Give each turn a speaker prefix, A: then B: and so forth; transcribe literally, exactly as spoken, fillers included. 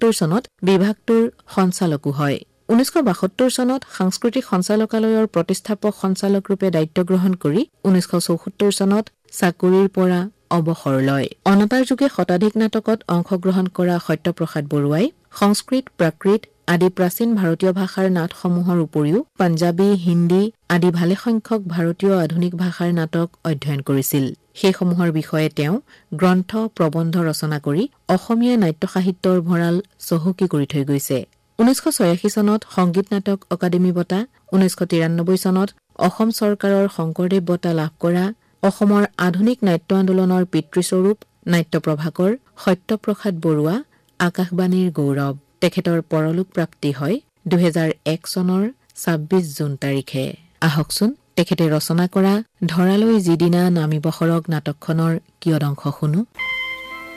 A: ঊনসত্তৰ চনত বিভাগটোৰ সঞ্চালকো হয়। ঊনৈছশ বাসত্তৰ চনত সাংস্কৃতিক সঞ্চালকালয়ৰ প্ৰতিষ্ঠাপক সঞ্চালক ৰূপে দায়িত্ব গ্ৰহণ কৰি ঊনৈছশ চৌসত্তৰ চনত চাকৰিৰ পৰা অৱসৰ লয়। অনাতাঁৰ যুগে শতাধিক নাটকত অংশগ্ৰহণ কৰা সত্যপ্ৰসাদ বৰুৱাই সংস্কৃত, প্ৰাকৃত আদি প্ৰাচীন ভাৰতীয় ভাষাৰ নাটসমূহৰ উপৰিও পাঞ্জাবী, হিন্দী আদি ভালেসংখ্যক ভাৰতীয় আধুনিক ভাষাৰ নাটক অধ্যয়ন কৰিছিল। সেইসমূহৰ বিষয়ে তেওঁ গ্ৰন্থ, প্ৰবন্ধ ৰচনা কৰি অসমীয়া নাট্য সাহিত্যৰ ভঁৰাল চহকী কৰি থৈ গৈছে। ঊনৈছশ ছয়াশী চনত সংগীত নাটক অকাডেমী বঁটা, ঊনৈছশ তিৰানব্বৈ চনত অসম চৰকাৰৰ শংকৰদেৱ বঁটা লাভ কৰা অসমৰ আধুনিক নাট্য আন্দোলনৰ পিতৃস্বৰূপ নাট্য প্ৰভাকৰ সত্যপ্ৰসাদ বৰুৱা আকাশবাণীৰ গৌৰৱ। তেখেতৰ পৰলোক প্ৰাপ্তি হয় দুহেজাৰ এক চনৰ ছাব্বিছ জুন তাৰিখে। আহকচোন তেখেতে ৰচনা কৰা ধৰালৈ যিদিনা নামিব সৰগ নাটকখনৰ কিয়দংশ শুনো।